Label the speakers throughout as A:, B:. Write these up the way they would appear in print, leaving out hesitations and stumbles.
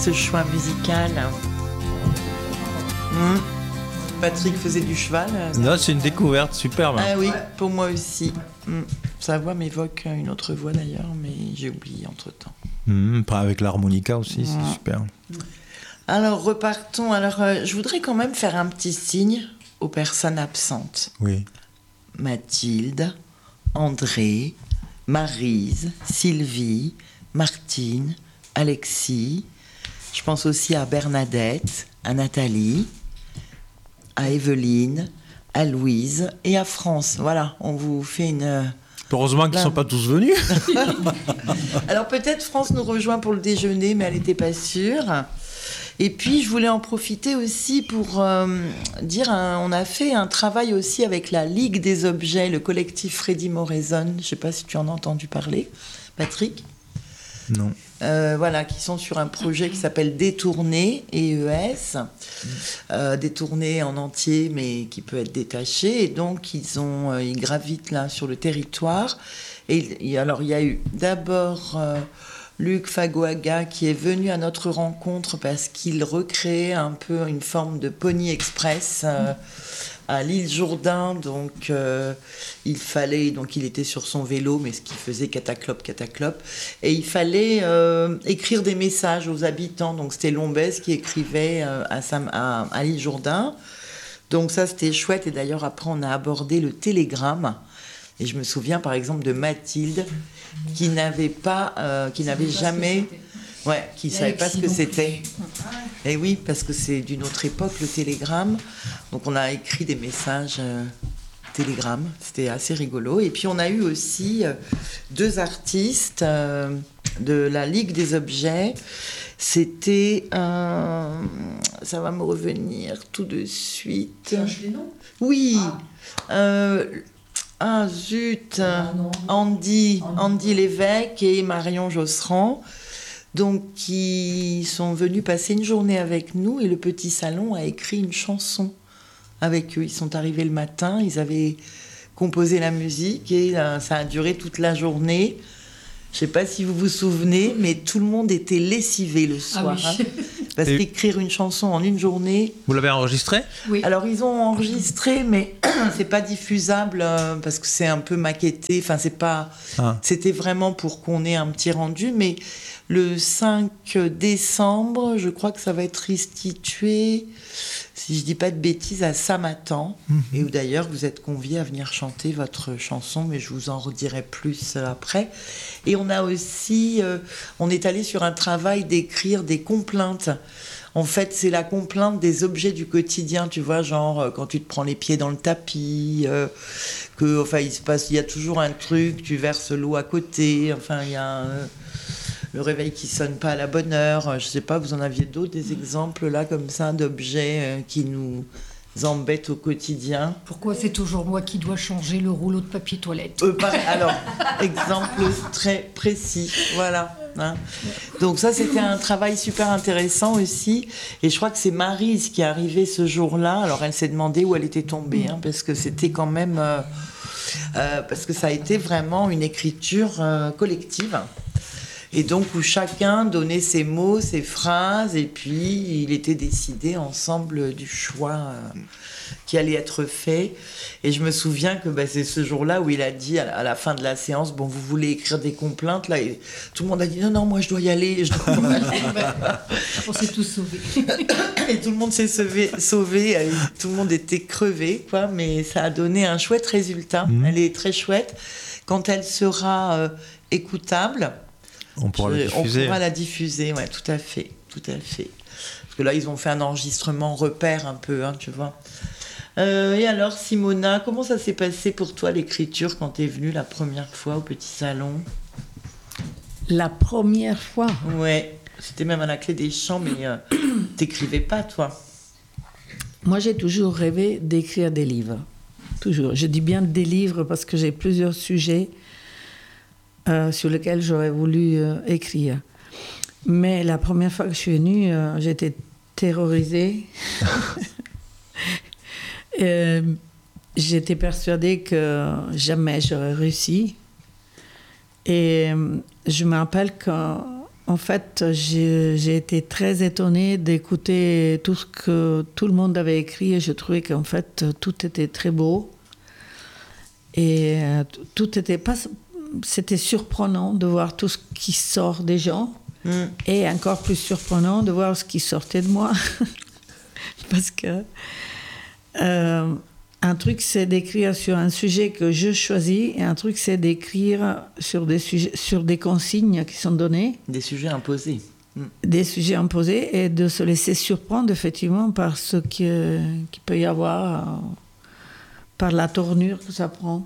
A: Ce choix musical. Patrick faisait du cheval.
B: Non, c'est une découverte superbe.
A: Ah oui, pour moi aussi. Sa voix m'évoque une autre voix d'ailleurs, mais j'ai oublié entre-temps.
B: Pas avec l'harmonica aussi, c'est super.
A: Alors repartons. Alors je voudrais quand même faire un petit signe aux personnes absentes.
B: Oui.
A: Mathilde, André, Maryse, Sylvie, Martine, Alexis. Je pense aussi à Bernadette, à Nathalie, à Evelyne, à Louise et à France. Voilà, on vous fait une...
B: Heureusement qu'ils ne sont pas tous venus.
A: Alors peut-être France nous rejoint pour le déjeuner, mais elle n'était pas sûre. Et puis je voulais en profiter aussi pour dire, on a fait un travail aussi avec la Ligue des objets, le collectif Freddy Moraison. Je ne sais pas si tu en as entendu parler, Patrick.
B: Non.
A: Voilà, qui sont sur un projet qui s'appelle Détourner, EES, détourné en entier, mais qui peut être détaché. Et donc, ils gravitent là sur le territoire. Et alors, il y a eu d'abord Luc Fagoaga qui est venu à notre rencontre parce qu'il recréait un peu une forme de Pony Express à l'île Jourdain, donc il était sur son vélo, mais ce qui faisait cataclope, et il fallait écrire des messages aux habitants, donc c'était Lombez qui écrivait à l'île Jourdain, donc ça c'était chouette, et d'ailleurs après on a abordé le télégramme, et je me souviens par exemple de Mathilde, qui n'avait jamais... Ouais, qui ne savait pas ce que c'était. Et oui, parce que c'est d'une autre époque, le télégramme. Donc on a écrit des messages télégramme. C'était assez rigolo. Et puis on a eu aussi deux artistes de la Ligue des objets. C'était... ça va me revenir tout de suite.
C: Change les noms ?
A: Oui. Zut. Andy Lévesque et Marion Josserand. Donc, qui sont venus passer une journée avec nous, et le Petit Salon a écrit une chanson avec eux. Ils sont arrivés le matin, ils avaient composé la musique, et ça a duré toute la journée. Je ne sais pas si vous vous souvenez, mais tout le monde était lessivé le soir.
C: Ah oui.
A: Parce qu'écrire une chanson en une journée...
B: Vous l'avez enregistrée ?
C: Oui.
A: Alors, ils ont enregistré, mais c'est pas diffusable parce que c'est un peu maquetté. Enfin, c'est pas... C'était vraiment pour qu'on ait un petit rendu, mais... Le 5 décembre, je crois que ça va être restitué, si je dis pas de bêtises, à Samatan. Et où d'ailleurs vous êtes conviés à venir chanter votre chanson, mais je vous en redirai plus après. Et on a aussi, on est allé sur un travail d'écrire des complaintes. En fait, c'est la complainte des objets du quotidien, tu vois, genre quand tu te prends les pieds dans le tapis, il y a toujours un truc, tu verses l'eau à côté, enfin, il y a le réveil qui sonne pas à la bonne heure. Je sais pas, vous en aviez d'autres, des exemples là comme ça d'objets qui nous embêtent au quotidien.
C: Pourquoi c'est toujours moi qui dois changer le rouleau de papier toilette ?
A: Alors, exemple très précis, voilà. Hein. Donc ça, c'était un travail super intéressant aussi. Et je crois que c'est Maryse qui est arrivée ce jour-là. Alors elle s'est demandé où elle était tombée, parce que c'était quand même... parce que ça a été vraiment une écriture collective. Et donc où chacun donnait ses mots, ses phrases, et puis il était décidé ensemble du choix qui allait être fait. Et je me souviens que c'est ce jour-là où il a dit à la fin de la séance, bon, vous voulez écrire des complaintes là, et tout le monde a dit non, moi je dois y aller.
C: On s'est tous sauvés.
A: Et tout le monde s'est sauvé, tout le monde était crevé, quoi, mais ça a donné un chouette résultat. Elle est très chouette. Quand elle sera écoutable,
B: on pourra la diffuser.
A: Ouais, tout à fait. Parce que là, ils ont fait un enregistrement repère un peu, tu vois. Et alors, Simona, comment ça s'est passé pour toi, l'écriture, quand tu es venue la première fois au Petit Salon ?
D: La première fois ?
A: Ouais, c'était même à la Clé des Champs, mais t'écrivais pas, toi ?
D: Moi, j'ai toujours rêvé d'écrire des livres. Toujours. Je dis bien des livres parce que j'ai plusieurs sujets sur lesquels j'aurais voulu écrire. Mais la première fois que je suis venue, j'étais terrorisée. J'étais persuadée que jamais j'aurais réussi. Et je me rappelle qu'on en fait, j'ai été très étonnée d'écouter tout ce que tout le monde avait écrit et je trouvais qu'en fait, tout était très beau. Et c'était surprenant de voir tout ce qui sort des gens et encore plus surprenant de voir ce qui sortait de moi. Parce que un truc, c'est d'écrire sur un sujet que je choisis et un truc, c'est d'écrire sur des consignes qui sont données.
A: Des sujets imposés.
D: Des sujets imposés et de se laisser surprendre effectivement par ce qu'il peut y avoir, par la tournure que ça prend.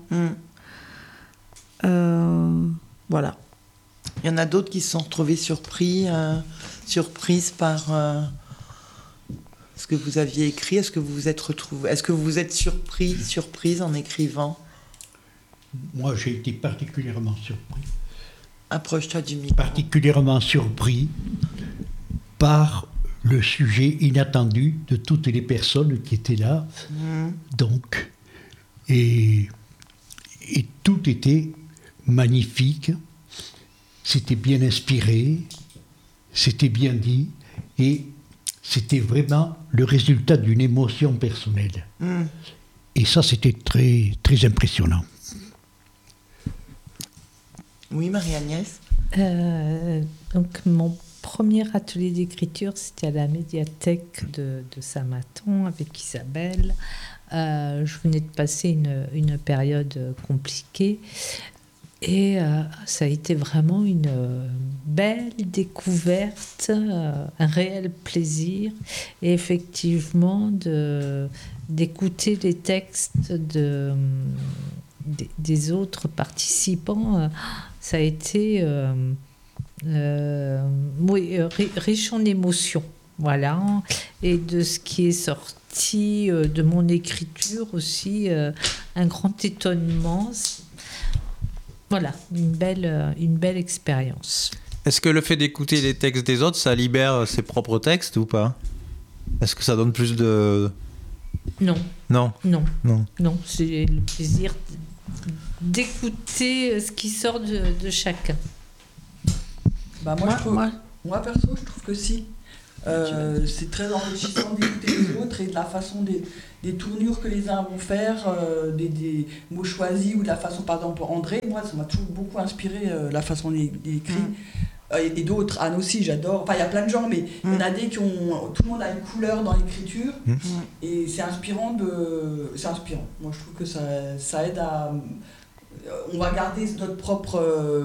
D: Voilà.
A: Il y en a d'autres qui se sont retrouvés surprises par ce que vous aviez écrit. Est-ce que vous vous êtes retrouvés, est-ce que vous vous êtes surprise en écrivant?
E: Moi, j'ai été particulièrement surpris.
A: Approche-toi du micro.
E: Particulièrement surpris par le sujet inattendu de toutes les personnes qui étaient là. Donc, et tout était magnifique. C'était bien inspiré, c'était bien dit, et c'était vraiment le résultat d'une émotion personnelle. Et ça, c'était très, très impressionnant.
A: Oui, Marie-Agnès.
F: Donc, mon premier atelier d'écriture, c'était à la médiathèque de Saint-Mathon avec Isabelle. Je venais de passer une période compliquée. Et ça a été vraiment une belle découverte, un réel plaisir. Et effectivement, d'écouter les textes des autres participants, ça a été riche en émotions. Voilà. Et de ce qui est sorti de mon écriture aussi, un grand étonnement. Voilà, une belle expérience.
B: Est-ce que le fait d'écouter les textes des autres, ça libère ses propres textes ou pas? Est-ce que ça donne plus de...
F: Non.
B: Non.
F: C'est le plaisir d'écouter ce qui sort de chacun.
G: Moi, perso, je trouve que si. C'est très enrichissant d'écouter les autres et de la façon des tournures que les uns vont faire, des mots choisis ou de la façon, par exemple, André, moi, ça m'a toujours beaucoup inspiré la façon d'écrire. Et d'autres, Anne aussi, j'adore. Enfin, il y a plein de gens, mais il y en a des qui ont... Tout le monde a une couleur dans l'écriture et c'est inspirant. C'est inspirant. Moi, je trouve que ça aide à... On va garder notre propre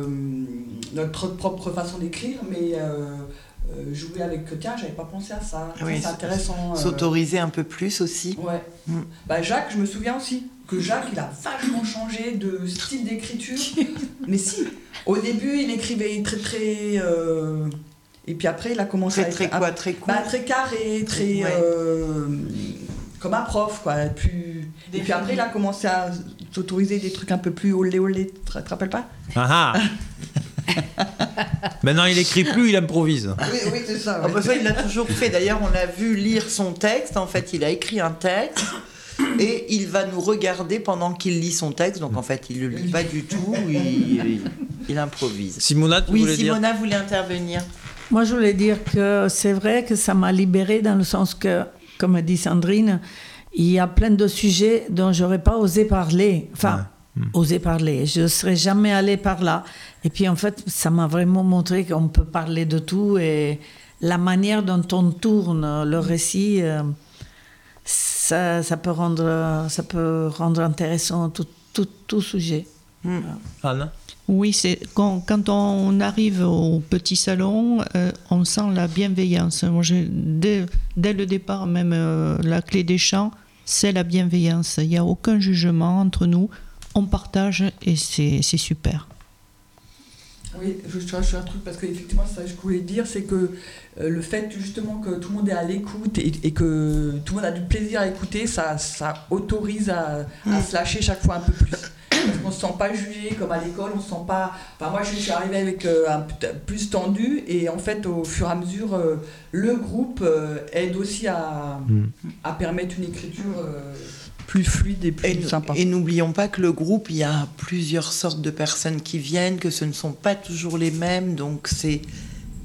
G: façon d'écrire, mais... jouer avec tiens, j'avais pas pensé à ça.
A: Oui,
G: c'est intéressant.
A: S'autoriser un peu plus aussi.
G: Ouais. Jacques, je me souviens aussi que Jacques, il a vachement changé de style d'écriture. Mais si, au début, il écrivait très très. Et puis après, il a commencé
A: très
G: à être
A: très court.
G: Très carré, très comme un prof, quoi. Et puis après, il a commencé à s'autoriser des trucs un peu plus olé. Tu te rappelles pas?
B: Maintenant, il écrit plus, il improvise.
G: Oui, c'est ça. Ouais.
A: Ça, il l'a toujours fait. D'ailleurs, on l'a vu lire son texte. En fait, il a écrit un texte et il va nous regarder pendant qu'il lit son texte. Donc, en fait, il ne le lit pas du tout. Il improvise.
B: Simona,
A: Simona voulait intervenir.
D: Moi, je voulais dire que c'est vrai que ça m'a libérée dans le sens que, comme a dit Sandrine, il y a plein de sujets dont je n'aurais pas osé parler. Oser parler. Je ne serais jamais allée par là. Et puis, en fait, ça m'a vraiment montré qu'on peut parler de tout et la manière dont on tourne le récit, ça peut rendre intéressant tout sujet.
B: Anne?
H: Oui, c'est quand on arrive au petit salon, on sent la bienveillance. Moi, dès le départ, même la clé des chants, c'est la bienveillance. Il n'y a aucun jugement entre nous. On partage et c'est super.
G: Oui, je suis un truc parce qu'effectivement, c'est ça que je voulais dire, c'est que le fait justement que tout le monde est à l'écoute et que tout le monde a du plaisir à écouter, ça autorise à se lâcher chaque fois un peu plus. Parce qu'on ne se sent pas jugé comme à l'école, on se sent pas... Enfin, moi, je suis arrivée avec un plus tendu et en fait, au fur et à mesure, le groupe aide aussi à permettre une écriture... plus fluide et plus sympa.
A: Et n'oublions pas que le groupe, il y a plusieurs sortes de personnes qui viennent, que ce ne sont pas toujours les mêmes, donc c'est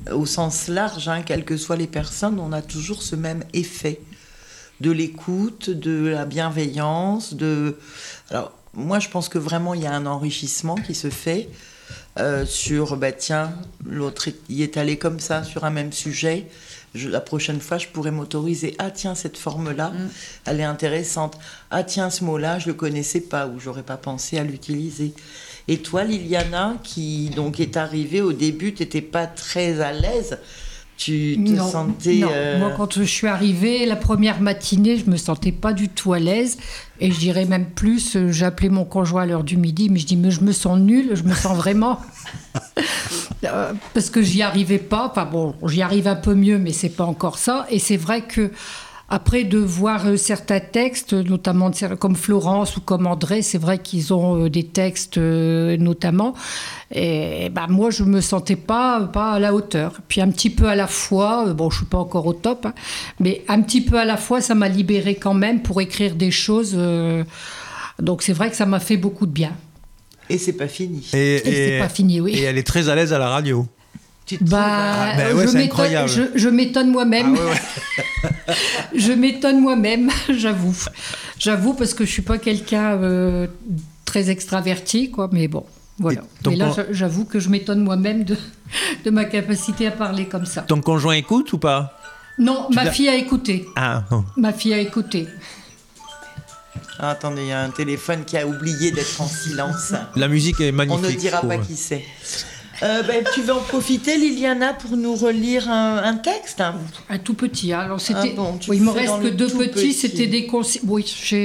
A: au sens large, hein, quelles que soient les personnes, on a toujours ce même effet de l'écoute, de la bienveillance, Alors, moi, je pense que vraiment, il y a un enrichissement qui se fait sur, tiens, l'autre y est allé comme ça, sur un même sujet. La prochaine fois, je pourrais m'autoriser. Ah, tiens, cette forme-là, elle est intéressante. Ah, tiens, ce mot-là, je le connaissais pas ou j'aurais pas pensé à l'utiliser. Et toi, Liliana, qui donc est arrivée au début, tu n'étais pas très à l'aise. Tu te sentais...
C: Non. Moi, quand je suis arrivée, la première matinée, je me sentais pas du tout à l'aise. Et je dirais même plus, j'appelais mon conjoint à l'heure du midi, mais je dis, mais je me sens nulle, je me sens vraiment... parce que j'y arrivais pas. Enfin bon, j'y arrive un peu mieux, mais c'est pas encore ça. Et c'est vrai que après de voir certains textes, notamment comme Florence ou comme André, c'est vrai qu'ils ont des textes notamment. Et moi, je me sentais pas à la hauteur. Puis un petit peu à la fois, je suis pas encore au top, hein, mais un petit peu à la fois, ça m'a libérée quand même pour écrire des choses. Donc c'est vrai que ça m'a fait beaucoup de bien.
A: Et c'est pas fini.
C: Et c'est pas fini, oui.
B: Et elle est très à l'aise à la radio.
A: Tu te trouves,
B: c'est incroyable.
C: Je m'étonne moi-même. Je m'étonne moi-même, j'avoue. J'avoue parce que je suis pas quelqu'un très extraverti, quoi. Mais bon, voilà. Mais là, j'avoue que je m'étonne moi-même de ma capacité à parler comme ça.
B: Ton conjoint écoute ou pas?
C: Non, ma fille a écouté.
B: Ah. Oh.
C: Ma fille a écouté.
A: Ah, attendez, il y a un téléphone qui a oublié d'être en silence.
B: La musique est magnifique.
A: On ne dira pas qui c'est. Tu veux en profiter, Liliana, pour nous relire un texte?
C: Un tout petit. Alors c'était.
A: Il
C: me reste que deux petits. C'était des consignes. Oui,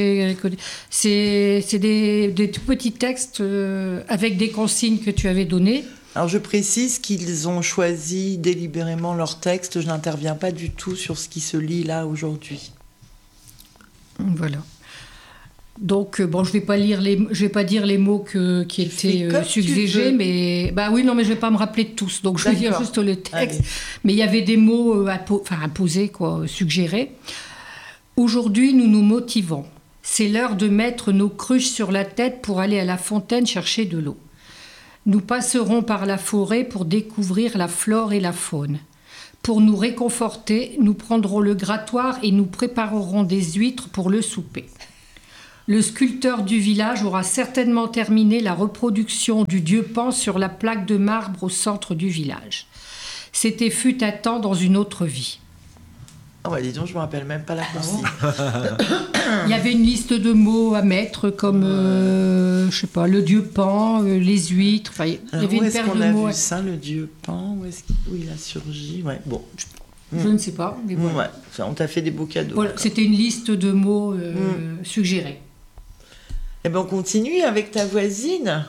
C: c'est des tout petits textes avec des consignes que tu avais données.
A: Alors je précise qu'ils ont choisi délibérément leur texte. Je n'interviens pas du tout sur ce qui se lit là aujourd'hui.
C: Voilà. Donc, je vais pas dire les mots qui étaient suggérés, mais je vais pas me rappeler de tous. Donc, je vais lire juste le texte. Allez. Mais il y avait des mots imposés, suggérés. Aujourd'hui, nous nous motivons. C'est l'heure de mettre nos cruches sur la tête pour aller à la fontaine chercher de l'eau. Nous passerons par la forêt pour découvrir la flore et la faune. Pour nous réconforter, nous prendrons le grattoir et nous préparerons des huîtres pour le souper. Le sculpteur du village aura certainement terminé la reproduction du dieu Pan sur la plaque de marbre au centre du village. C'était fut un temps dans une autre vie.
A: Dis donc, je me rappelle même pas la consigne.
C: Il y avait une liste de mots à mettre comme, le dieu Pan, les huîtres. Il y avait une paire de mots.
A: Où est-ce qu'on a vu ça, le dieu Pan? Où il a surgi? Ouais, bon.
C: Je ne sais pas. Mais voilà.
A: Ouais, on t'a fait des beaux cadeaux.
C: Voilà, c'était une liste de mots suggérés.
A: Eh bien, on continue avec ta voisine.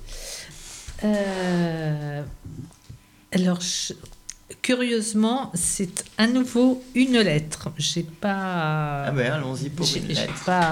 F: Alors, curieusement, c'est à nouveau une lettre. J'ai pas...
A: allons-y pour une lettre.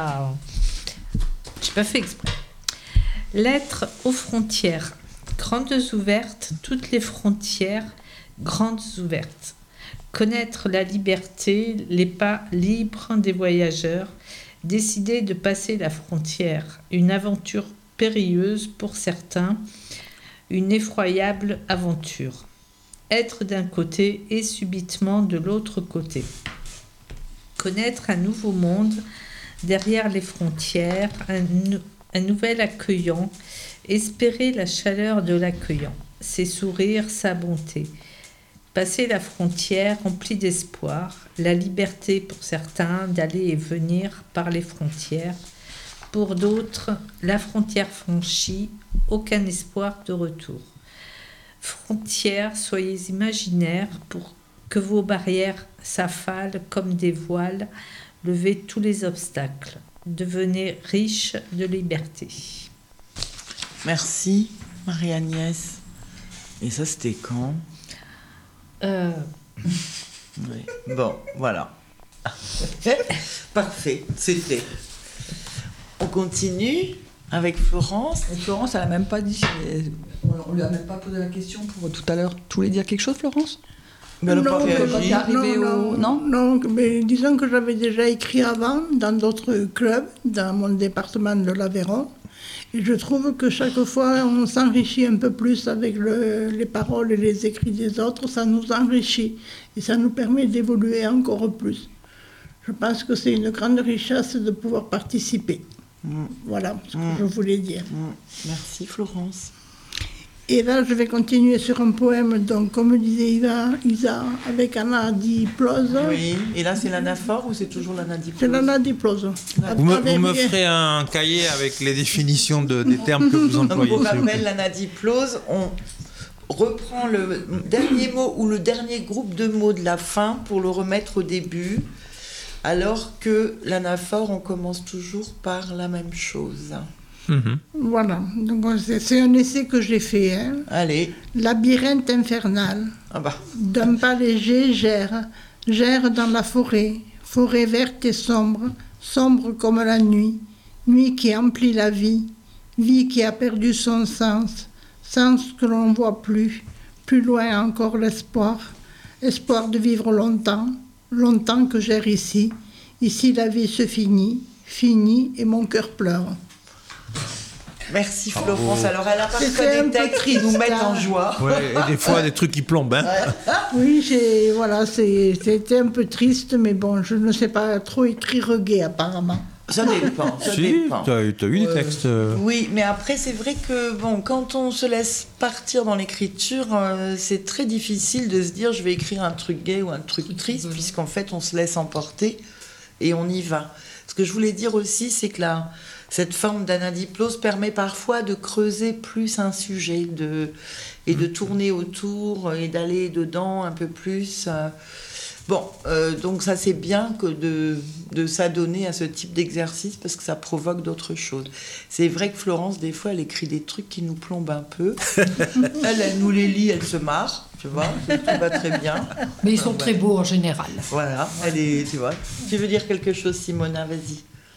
F: J'ai pas fait exprès. Lettre aux frontières. Grandes ouvertes, toutes les frontières, grandes ouvertes. Connaître la liberté, les pas libres des voyageurs, décider de passer la frontière, une aventure périlleuse pour certains, une effroyable aventure. Être d'un côté et subitement de l'autre côté. Connaître un nouveau monde derrière les frontières, un nouvel accueillant, espérer la chaleur de l'accueillant, ses sourires, sa bonté. Passer la frontière remplie d'espoir, la liberté pour certains d'aller et venir par les frontières. Pour d'autres, la frontière franchie, aucun espoir de retour. Frontières, soyez imaginaires pour que vos barrières s'affalent comme des voiles, levez tous les obstacles, devenez riches de liberté.
A: Merci, Marie-Agnès. Et ça, c'était quand ? Oui. Bon, voilà. Parfait, c'est fait. On continue avec Florence.
G: Et Florence, elle n'a même pas dit. On lui a même pas posé la question pour tout à l'heure. Tu voulais dire quelque chose, Florence ?
H: Non, mais disons que j'avais déjà écrit avant dans d'autres clubs, dans mon département de l'Aveyron.
I: Et je trouve que chaque fois, on s'enrichit un peu plus avec les paroles et les écrits des autres. Ça nous enrichit et ça nous permet d'évoluer encore plus. Je pense que c'est une grande richesse de pouvoir participer. Voilà ce que je voulais dire.
A: Merci Florence.
I: Et là, je vais continuer sur un poème, donc, comme disait Isa, avec l'anadiplose.
A: Oui, et là, c'est l'anaphore ou c'est toujours l'anadiplose?
I: C'est l'anadiplose.
B: Vous me ferez un cahier avec les définitions des termes que vous employez.
A: Donc, pour rappel, l'anadiplose, on reprend le dernier mot ou le dernier groupe de mots de la fin pour le remettre au début, alors que l'anaphore, on commence toujours par la même chose.
I: Voilà, donc c'est un essai que j'ai fait. Hein.
A: Allez.
I: Labyrinthe infernal. D'un pas léger gère dans la forêt verte et sombre comme la nuit qui emplit la vie qui a perdu son sens que l'on voit plus loin encore l'espoir de vivre longtemps que j'erre ici la vie se finit et mon cœur pleure.
A: Merci Florence. Alors elle a parfois des textes qui nous mettent en joie.
B: Ouais, et des fois des trucs qui plombent. Hein.
I: Oui, c'était un peu triste, mais bon, je ne sais pas trop écrire gay apparemment.
A: Ça dépend.
B: T'as eu des textes.
A: Oui, mais après c'est vrai que quand on se laisse partir dans l'écriture, c'est très difficile de se dire je vais écrire un truc gay ou un truc triste, puisqu'en fait on se laisse emporter et on y va. Ce que je voulais dire aussi, c'est que cette forme d'anadiplose permet parfois de creuser plus un sujet et de tourner autour et d'aller dedans un peu plus. Donc ça c'est bien que de s'adonner à ce type d'exercice parce que ça provoque d'autres choses. C'est vrai que Florence, des fois, elle écrit des trucs qui nous plombent un peu. elle nous les lit, elle se marre, tu vois, tout va très bien.
C: Mais ils sont très beaux en général.
A: Voilà, tu vois. Tu veux dire quelque chose, Simona, vas-y.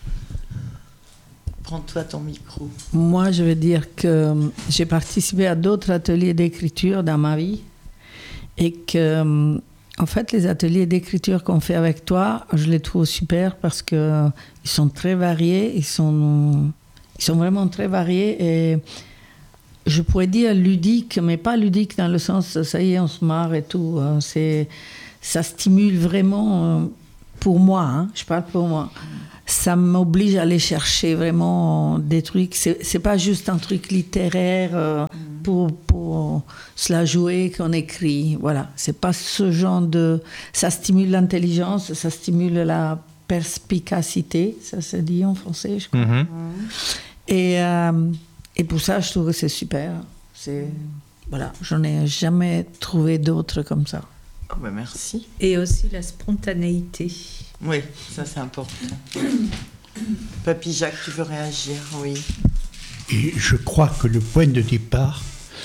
A: Prends-toi ton micro.
D: Moi, je veux dire que j'ai participé à d'autres ateliers d'écriture dans ma vie et que, en fait, les ateliers d'écriture qu'on fait avec toi, je les trouve super parce qu'ils sont très variés, ils sont vraiment très variés et je pourrais dire ludiques, mais pas ludiques dans le sens, ça y est, on se marre et tout. Ça stimule vraiment, pour moi, je parle pour moi. Ça m'oblige à aller chercher vraiment des trucs. C'est pas juste un truc littéraire pour se la jouer qu'on écrit. Voilà, c'est pas ce genre de. Ça stimule l'intelligence, ça stimule la perspicacité, ça se dit en français, je crois. Et pour ça, je trouve que c'est super. Voilà, j'en ai jamais trouvé d'autres comme ça.
A: Oh ben merci.
F: Et aussi la spontanéité.
A: Oui, ça c'est important. Papy Jacques, tu veux réagir? Oui.
E: Et je crois que le point de départ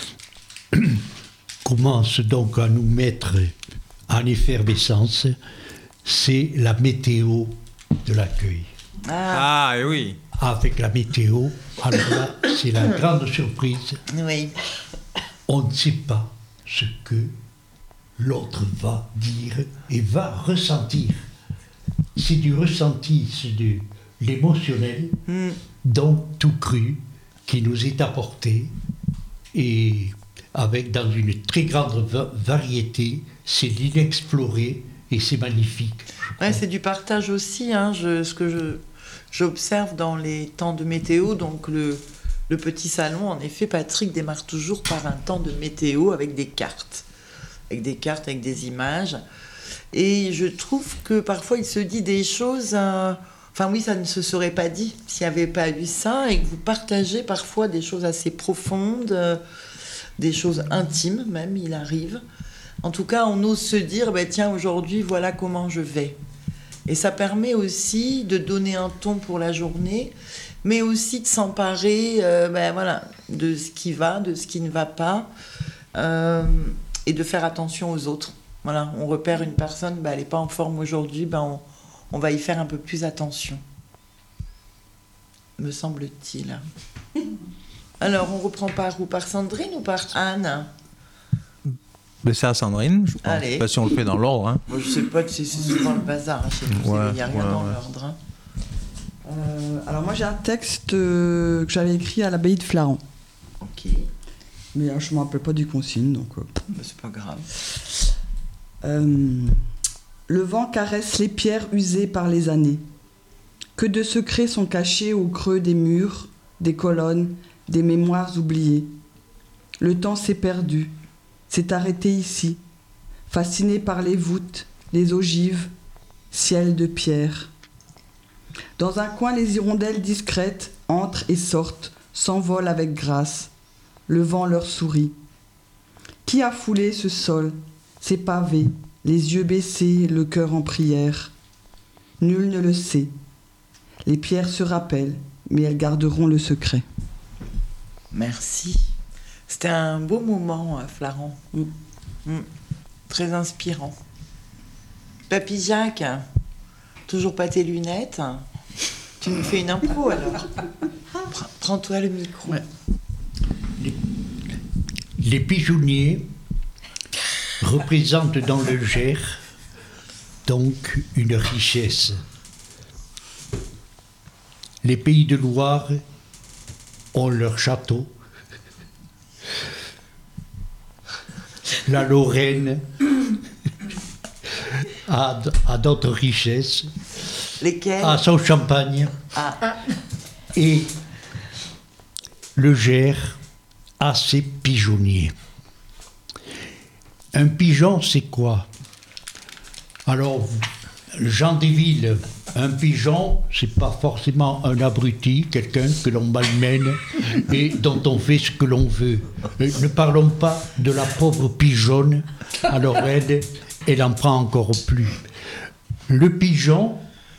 E: commence donc à nous mettre en effervescence, c'est la météo de l'accueil.
B: Ah, et oui.
E: Avec la météo, alors là, c'est la grande surprise.
A: Oui.
E: On ne sait pas ce que l'autre va dire et va ressentir. C'est du ressenti, c'est de l'émotionnel, donc tout cru, qui nous est apporté, et avec dans une très grande variété, c'est d'inexploré, et c'est magnifique.
A: Ouais, c'est du partage aussi, ce que j'observe dans les temps de météo, donc le petit salon, en effet, Patrick démarre toujours par un temps de météo avec des cartes, avec des images. Et je trouve que parfois il se dit des choses, ça ne se serait pas dit s'il n'y avait pas eu ça, et que vous partagez parfois des choses assez profondes, des choses intimes même, il arrive. En tout cas, on ose se dire, tiens, aujourd'hui, voilà comment je vais. Et ça permet aussi de donner un ton pour la journée, mais aussi de s'emparer de ce qui va, de ce qui ne va pas, et de faire attention aux autres. Voilà, on repère une personne, elle n'est pas en forme aujourd'hui, on va y faire un peu plus attention, me semble-t-il. Alors, on reprend par où? Par Sandrine ou par Anne?
B: Mais c'est à Sandrine, je pense. Allez. Je ne sais pas si on le fait dans l'ordre.
A: Moi, je ne sais pas, c'est souvent le bazar chez nous, il n'y a rien dans l'ordre.
G: Alors moi j'ai un texte que j'avais écrit à l'abbaye de Flaran.
A: Ok.
G: Mais je ne me rappelle pas du consigne, donc...
A: c'est pas grave.
G: Le vent caresse les pierres usées par les années. Que de secrets sont cachés au creux des murs, des colonnes, des mémoires oubliées. Le temps s'est perdu, s'est arrêté ici, fasciné par les voûtes, les ogives, ciel de pierre. Dans un coin, les hirondelles discrètes entrent et sortent, s'envolent avec grâce. Le vent leur sourit. Qui a foulé ce sol, ces pavés, les yeux baissés, le cœur en prière? Nul ne le sait. Les pierres se rappellent, mais elles garderont le secret.
A: Merci. C'était un beau moment, Flaran. Très inspirant. Papy Jacques, toujours pas tes lunettes. Tu nous fais une impro alors. Prends-toi le micro.
E: Ouais. Les pigeonniers représentent dans le Gers donc une richesse. Les pays de Loire ont leur château. La Lorraine a d'autres richesses.
A: Lesquelles?
E: A son champagne.
A: Ah.
E: Et le Gers a ses pigeonniers. Un pigeon, c'est quoi? Alors, Jean Desvilles, un pigeon, c'est pas forcément un abruti, quelqu'un que l'on malmène et dont on fait ce que l'on veut. Ne parlons pas de la pauvre pigeonne, alors elle en prend encore plus. Le pigeon,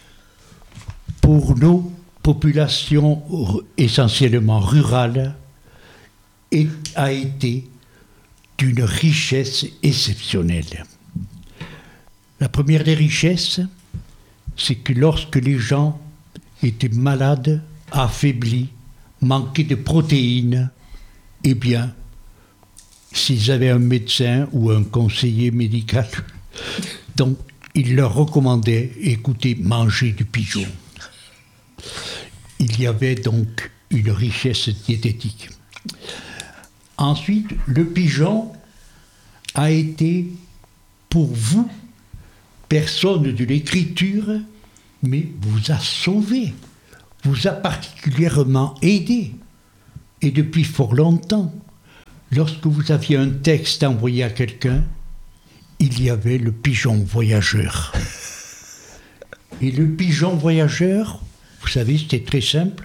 E: pour nos populations essentiellement rurales, a été d'une richesse exceptionnelle. La première des richesses, c'est que lorsque les gens étaient malades, affaiblis, manquaient de protéines, eh bien, s'ils avaient un médecin ou un conseiller médical, donc il leur recommandait, écoutez, mangez du pigeon. Il y avait donc une richesse diététique. Ensuite, le pigeon a été, pour vous, personne de l'écriture, mais vous a sauvé, vous a particulièrement aidé. Et depuis fort longtemps, lorsque vous aviez un texte envoyé à quelqu'un, il y avait le pigeon voyageur. Et le pigeon voyageur, vous savez, c'était très simple.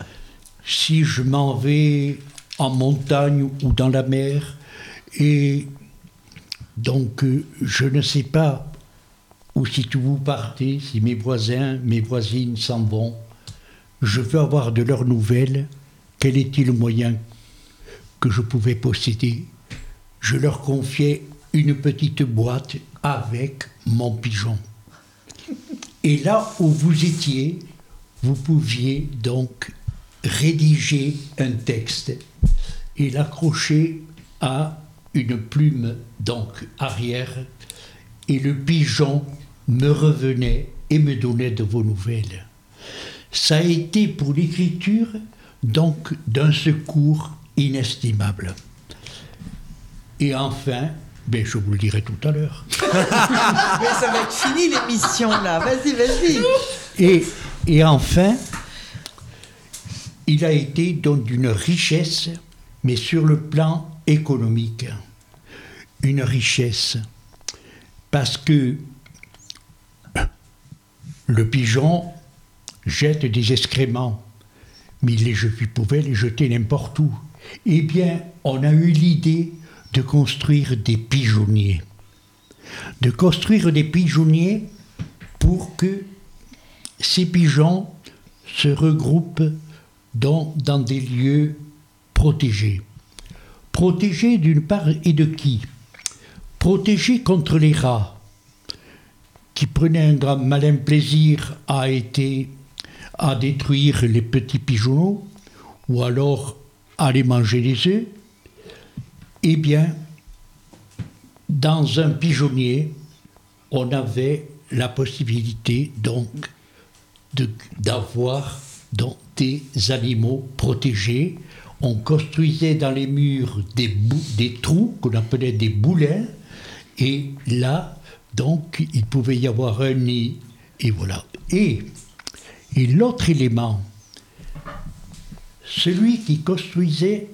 E: Si je m'en vais en montagne ou dans la mer, et donc je ne sais pas où si vous partez, si mes voisins, mes voisines s'en vont, je veux avoir de leurs nouvelles, quel était le moyen que je pouvais posséder? Je leur confiais une petite boîte avec mon pigeon. Et là où vous étiez, vous pouviez donc rédiger un texte et l'accrocher à une plume donc arrière, et le pigeon me revenait et me donnait de vos nouvelles. Ça a été pour l'écriture donc d'un secours inestimable. Et enfin, je vous le dirai tout à l'heure.
A: Mais ça va être fini l'émission là, vas-y.
E: Et enfin, il a été donc d'une richesse, mais sur le plan économique. Une richesse. Parce que le pigeon jette des excréments, mais il pouvait les jeter n'importe où. Eh bien, on a eu l'idée de construire des pigeonniers. De construire des pigeonniers pour que ces pigeons se regroupent dans des lieux protégés. Protégés d'une part et de qui? Protégés contre les rats, qui prenaient un grand malin plaisir à détruire les petits pigeonneaux, ou alors à aller manger les œufs. Eh bien, dans un pigeonnier, on avait la possibilité donc d'avoir des animaux protégés. On construisait dans les murs des trous qu'on appelait des boulins, et là, donc, il pouvait y avoir un nid, et voilà. Et l'autre élément, celui qui construisait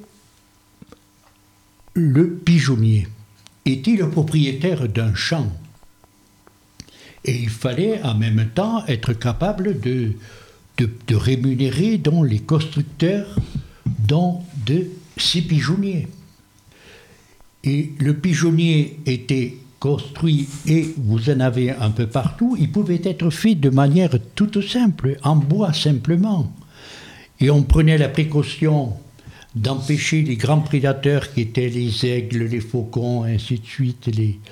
E: le pigeonnier était le propriétaire d'un champ. Et il fallait en même temps être capable de rémunérer les constructeurs de ces pigeonniers. Et le pigeonnier était construit, et vous en avez un peu partout, il pouvait être fait de manière toute simple, en bois simplement. Et on prenait la précaution d'empêcher les grands prédateurs qui étaient les aigles, les faucons, ainsi de suite.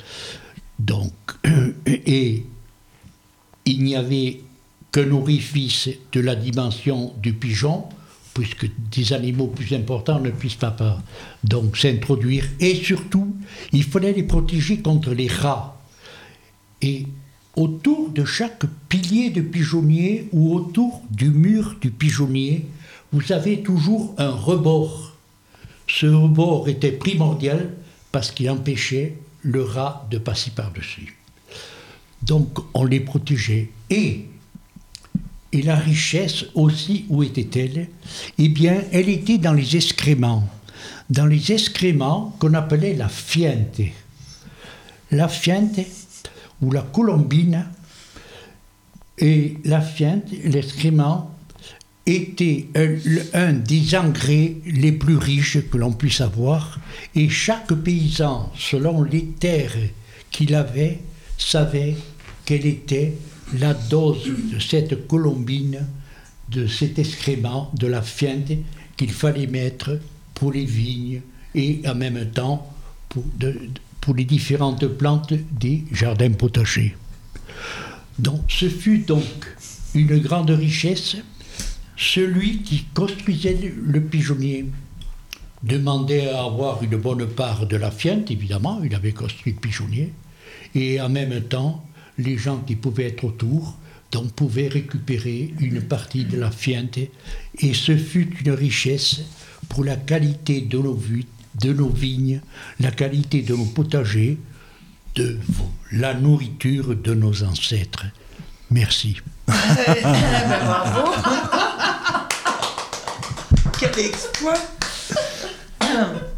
E: Et il n'y avait qu'un orifice de la dimension du pigeon, puisque des animaux plus importants ne puissent pas donc s'introduire. Et surtout, il fallait les protéger contre les rats. Et autour de chaque pilier de pigeonnier ou autour du mur du pigeonnier, vous avez toujours un rebord. Ce rebord était primordial parce qu'il empêchait le rat de passer par-dessus. Donc on les protégeait. Et la richesse aussi, où était-elle? Eh bien, elle était dans les excréments. Dans les excréments qu'on appelait la fiente. La fiente, ou la colombine, et la fiente, l'excrément, était un des engrais les plus riches que l'on puisse avoir, et chaque paysan, selon les terres qu'il avait, savait quelle était la dose de cette colombine, de cet excrément, de la fiente qu'il fallait mettre pour les vignes et en même temps pour les différentes plantes des jardins potagers. Donc, ce fut donc une grande richesse. Celui qui construisait le pigeonnier demandait à avoir une bonne part de la fiente, évidemment, il avait construit le pigeonnier, et en même temps, les gens qui pouvaient être autour donc pouvaient récupérer une partie de la fiente, et ce fut une richesse pour la qualité de nos vignes, la qualité de nos potagers, de la nourriture de nos ancêtres. Merci.
A: Bravo. Quel exploit.